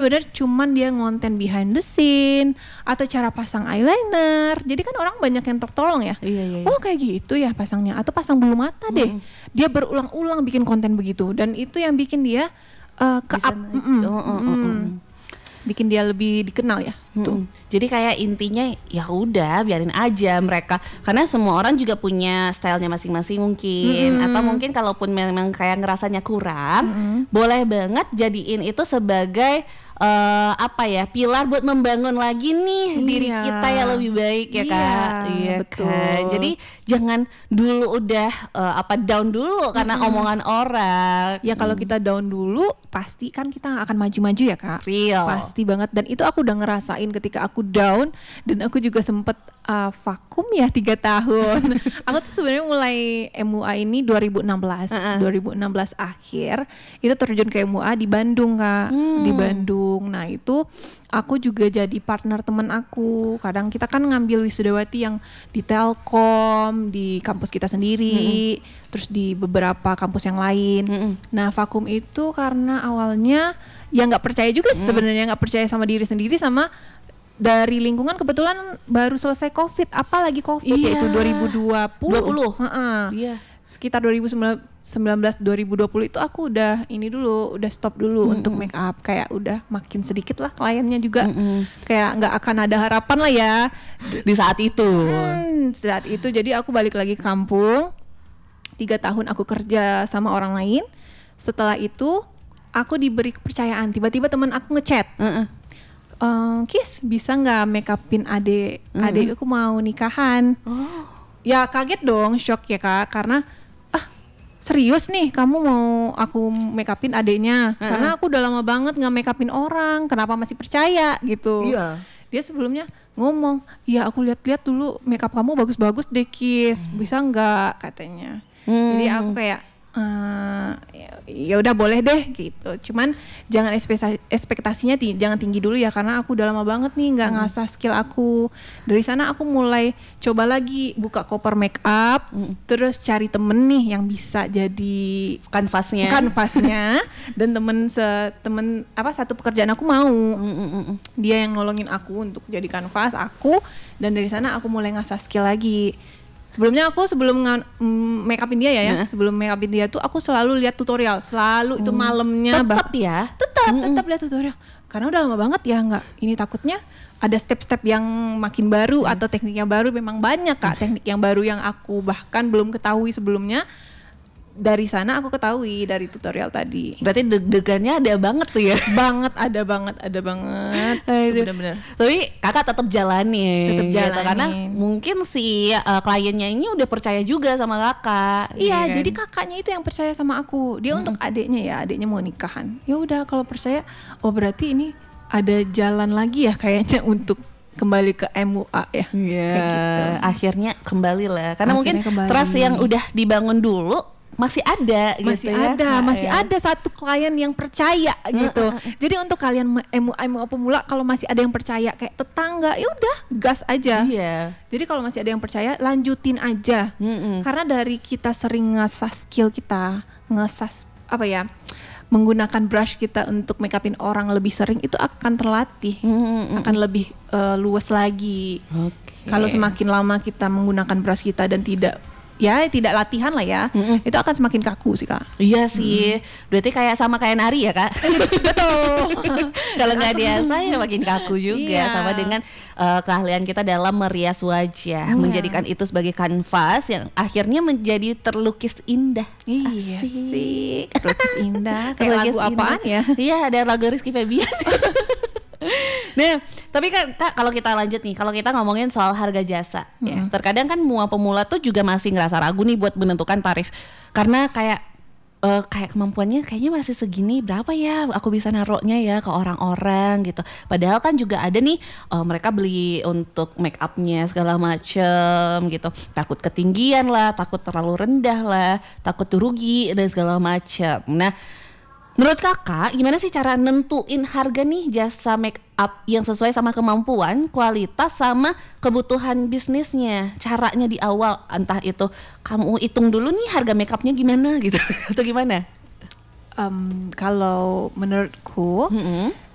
sebenarnya cuman dia ngonten behind the scene atau cara pasang eyeliner. Jadi kan orang banyak yang tertolong ya. Iya. Oh kayak gitu ya pasangnya, atau pasang bulu mata deh. Dia berulang-ulang bikin konten begitu, dan itu yang bikin dia bikin dia lebih dikenal ya. Tuh. Jadi kayak intinya ya udah biarin aja mereka, karena semua orang juga punya stylenya masing-masing mungkin, atau mungkin kalaupun memang kayak ngerasanya kurang, boleh banget jadiin itu sebagai pilar buat membangun lagi nih diri kita yang lebih baik ya Kak. Iya betul. kan. Jadi jangan dulu udah down dulu karena omongan orang. Ya kalau kita down dulu pasti kan kita akan maju-maju ya Kak. Real. Pasti banget, dan itu aku udah ngerasain ketika aku down, dan aku juga sempet vakum ya 3 tahun. Aku tuh sebenarnya mulai MUA ini 2016 akhir itu terjun ke MUA di Bandung Kak. Di Bandung. Nah itu aku juga jadi partner teman aku. Kadang kita kan ngambil wisudawati yang di Telkom, di kampus kita sendiri, terus di beberapa kampus yang lain. Nah vakum itu karena awalnya ya nggak percaya juga sebenarnya, nggak percaya sama diri sendiri, sama dari lingkungan kebetulan baru selesai COVID, apalagi COVID yaitu 2020. Iya. Sekitar 2019 2020 itu aku udah stop dulu untuk make up, kayak udah makin sedikit lah kliennya juga. Kayak nggak akan ada harapan lah ya di saat itu. Saat itu jadi aku balik lagi ke kampung. 3 tahun aku kerja sama orang lain. Setelah itu aku diberi kepercayaan, tiba-tiba teman aku ngechat, Kis bisa nggak make upin adik aku mau nikahan. Ya kaget dong, shock ya Kak, karena serius nih kamu mau aku make upin adiknya, karena aku udah lama banget nggak make upin orang, kenapa masih percaya gitu. Iya. Dia sebelumnya ngomong, ya aku lihat-lihat dulu make up kamu bagus-bagus deh Kis, bisa nggak katanya. Jadi aku kayak ya udah boleh deh gitu. Cuman jangan ekspektasinya jangan tinggi dulu ya, karena aku udah lama banget nih nggak ngasah skill aku. Dari sana aku mulai coba lagi buka koper make up, terus cari temen nih yang bisa jadi kanvasnya dan satu pekerjaan aku mau. Dia yang nolongin aku untuk jadi kanvas aku, dan dari sana aku mulai ngasah skill lagi. Sebelumnya aku sebelum make upin dia sebelum make upin dia tuh aku selalu lihat tutorial, selalu itu malamnya tetap lihat tutorial, karena udah lama banget ya takutnya ada step-step yang makin baru atau tekniknya baru. Memang banyak Kak teknik yang baru yang aku bahkan belum ketahui sebelumnya. Dari sana aku ketahui dari tutorial tadi. Berarti deg-degannya ada banget tuh ya? Ada banget. Benar-benar. Tapi kakak tetap jalani. Tetap jalani. Karena mungkin si kliennya ini udah percaya juga sama kakak. Iya, kan? jadi kakaknya itu yang percaya sama aku. Dia untuk adiknya mau nikahan. Ya udah kalau percaya, berarti ini ada jalan lagi ya kayaknya untuk kembali ke MUA ya. Iya. Gitu. Akhirnya kembali lah. Karena mungkin trust yang udah dibangun dulu masih ada gitu ya. Masih ada satu klien yang percaya gitu. Jadi untuk kalian MUA pemula, kalau masih ada yang percaya kayak tetangga, ya udah gas aja. Iya. Jadi kalau masih ada yang percaya, lanjutin aja. Karena dari kita sering ngasah skill kita, menggunakan brush kita untuk make upin orang lebih sering, itu akan terlatih, akan lebih luas lagi. Kalau semakin lama kita menggunakan brush kita dan tidak latihan lah ya, itu akan semakin kaku sih Kak. Iya sih, berarti kayak nari ya Kak. Betul. Kalau nggak biasa ya makin kaku juga. Sama dengan keahlian kita dalam merias wajah, menjadikan itu sebagai kanvas yang akhirnya menjadi terlukis indah. Iya sih, terlukis indah. Kayak lagu apaan ya? Iya, ada lagu Rizky Febian. Nah, tapi kan Kak, kalau kita lanjut nih, kalau kita ngomongin soal harga jasa, ya, terkadang kan pemula tuh juga masih ngerasa ragu nih buat menentukan tarif, karena kayak kemampuannya kayaknya masih segini, berapa ya aku bisa naruhnya ya ke orang-orang gitu. Padahal kan juga ada nih mereka beli untuk make upnya segala macem gitu, takut ketinggian lah, takut terlalu rendah lah, takut rugi dan segala macem. Nah, menurut kakak, gimana sih cara nentuin harga nih jasa make up yang sesuai sama kemampuan, kualitas, sama kebutuhan bisnisnya? Caranya di awal, entah itu kamu hitung dulu nih harga make upnya gimana gitu, atau gimana? Kalau menurutku,